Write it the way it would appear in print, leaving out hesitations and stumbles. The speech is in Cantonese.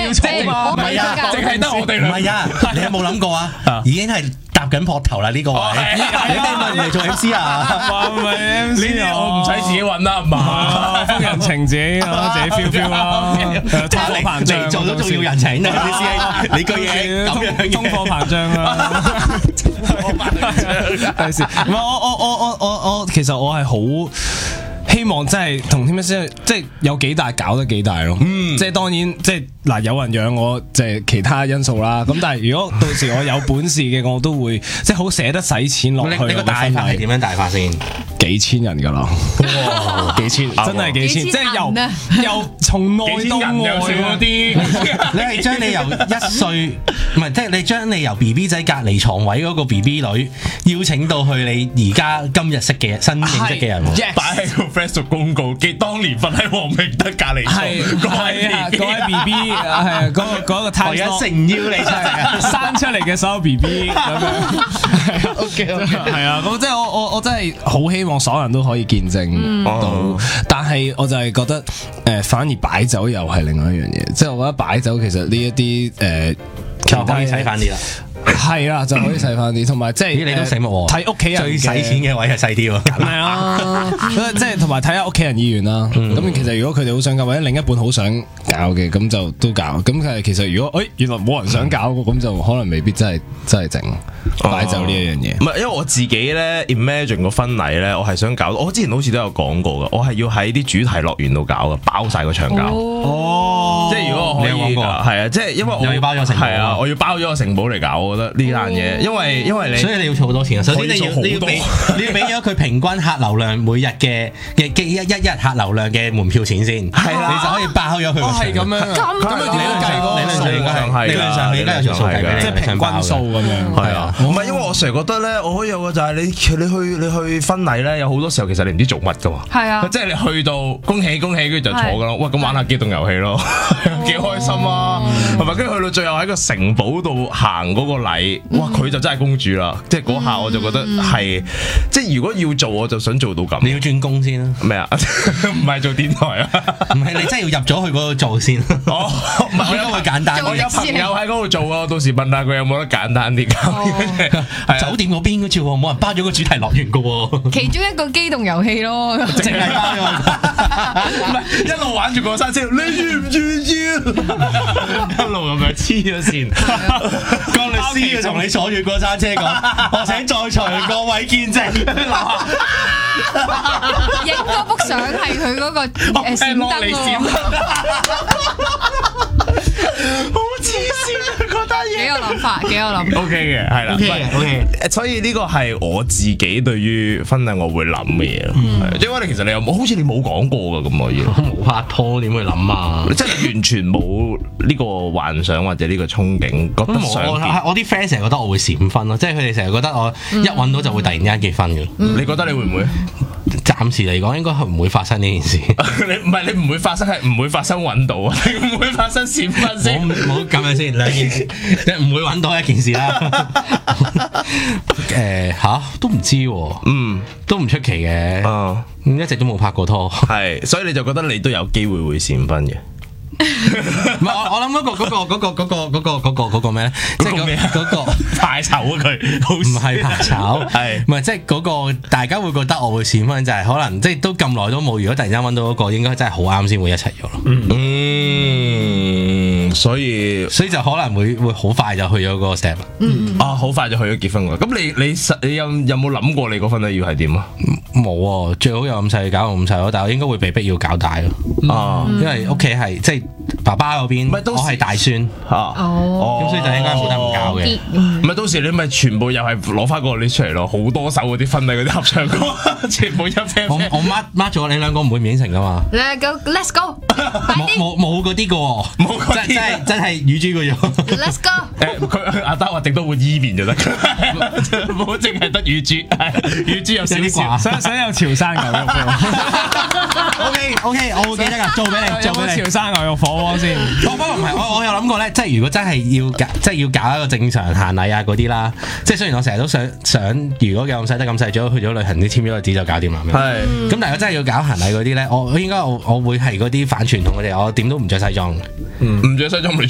要坐嘛？ 唔係啊， 淨係得我哋兩個。 唔係啊，你有冇諗過啊？已經係搭緊膊頭啦呢個位，你哋咪唔係做 MC 啊？ 話唔係 MC 呢啲我唔使自己揾啦，嘛，封人情自己 feel feel 啦。通貨膨脹， 你做都仲要人情啊！啲師兄，你句嘢咁樣嘅， 通貨膨脹啦。第時唔係我其實我係好希望真係同 Team 先，即係有幾大搞得幾大咯。即係當然，即係嗱有人養我，即係其他因素啦。咁但係如果到時我有本事嘅，我都會即係好捨得使錢落去。 你個大法係點樣大法先？ 幾千人㗎啦，哇！幾千真係幾千，即係由從內到外嗰啲。 你係將你由1歲，唔係即係你將你由 BB 仔隔離床位嗰個 BB 女邀請到去你而家今日識嘅新認識嘅人喎， 擺喺個 Facebook 公告，記當年瞓喺黃明德隔離床嗰位 BB 係嗰個 time， 我而家誠邀你出嚟生出嚟嘅所有 BB 咁樣。OK， 係啊，咁即係我真係好希望所有人都可以見證到，但係我就係覺得反而擺酒又係另外一樣嘢，即係我覺得擺酒其實呢一啲就可以使翻啲啦。 係啦，就可以細翻啲，同埋即係你都醒目喎， 睇屋企人最使錢嘅位係細啲喎， 係啊，即係同埋睇下屋企人意願啦。咁其實如果佢哋好想搞，或者另一半好想搞嘅，咁就都搞。咁其實如果原來冇人想搞，咁就可能未必真係整擺酒呢一樣嘢。 唔係，因為我自己咧 imagine 個婚禮咧，我係想搞。我之前好似都有講過噶，我係要喺啲主題樂園度搞噶，包晒個場搞。 哦， 即係如果我可以， 你有講過係啊，即係因為我又要包咗城堡， 係啊，我要包咗個城堡嚟搞。我覺得呢單嘢，因為你， 所以你要儲好多錢啊。首先你要俾咗佢平均客流量每日嘅一日客流量嘅門票錢先，係啦，你就可以包咗佢個場。 係咁樣，咁佢點樣計嗰個數？ 理論上應該有條數計嘅， 即係平均數咁樣。 係啊，唔係因為我成日覺得咧，我可以有個就係你去婚禮咧，有好多時候其實你唔知做乜噶喎。 係啊， 即係你去到恭喜恭喜，跟住就坐噶咯。哇，咁玩下機動遊戲咯，幾開心啊！係咪？跟住去到最後喺個城堡度行嗰個禮，哇！佢就真係公主啦。即係嗰下我就覺得係，即係如果要做，我就想做到咁。 你要轉工先啦。 咩啊？唔係做電台啊？ 唔係，你真係要入咗去嗰度做先。 哦，唔係， 應該會簡單。 我有朋友喺嗰度做啊，到時問下佢有冇得簡單啲搞。 酒店嗰邊好似冇人包咗個主題樂園噶喎。 其中一個機動遊戲咯， 淨係包咗， 唔係一路玩住過山車，你願唔願意？一路咁樣黐咗線。 個律師要同你坐住過山車講，我請在場各位見證。 影嗰幅相係佢嗰個閃燈喎。 好黐線啊！覺得嘢幾有諗法，幾有諗法。 O K 嘅，係啦 OK， 所以呢個係我自己對於婚禮我會諗嘅嘢咯。因為其實你有冇好似你冇講過噶咁可以？ 冇拍拖點會諗啊？ 你真係完全冇呢個幻想或者呢個憧憬，覺得想結。 我啲 friend 成日覺得我會閃婚咯，即係佢哋成日覺得我一揾到就會突然間結婚嘅。 你覺得你會唔會？ 暫時嚟講應該係唔會發生呢件事。 你唔會發生係唔會發生揾到啊？你唔會發生閃婚先？ 冇咁樣先，兩件事，即係唔會揾到一件事啦。都唔知喎，都唔出奇嘅。一直都冇拍過拖， 係，所以你就覺得你都有機會會閃婚嘅。 唔係我諗嗰個咩咧？即係嗰個怕醜啊佢， 唔係怕醜， 係唔係即係嗰個大家會覺得我會閃婚就係可能即係都咁耐都冇，如果突然間揾到嗰個應該真係好啱先會一齊咗咯。 所以就可能會好快就去咗嗰個 step。 好快就去咗結婚㗎。咁你有冇諗過你個婚禮要係點啊？ 冇啊，最好有咁細搞咁細咯，但係我應該會被逼要搞大咯。因為屋企係即係爸爸嗰邊，我係大孫咁所以就應該冇得唔搞嘅。 唔係到時你咪全部又係攞翻個 list 出嚟咯，好多首嗰啲婚禮嗰啲合唱歌，全部一 pair。 我 mark 咗你兩個唔會免成噶嘛。 Let's go， 冇嗰啲噶，冇嗰啲真係乳豬嗰種。 Let's go。 佢阿德話頂多會伊麵就得，唔好淨係得乳豬，乳豬有少少。 想有潮汕牛肉火。 OK， 我會記得噶，做俾你。 潮汕牛肉火鍋先。 不過唔係，我有諗過咧，即係如果真係要搞一個正常限禮啊嗰啲啦，即係雖然我成日都想，如果有咁細得咁細，最好去咗旅行啲簽咗個紙就搞掂啦。 係。 咁但係如果真係要搞限禮嗰啲咧，我應該我會係嗰啲反傳統嘅嘢，我點都唔着西裝。 唔着西裝咪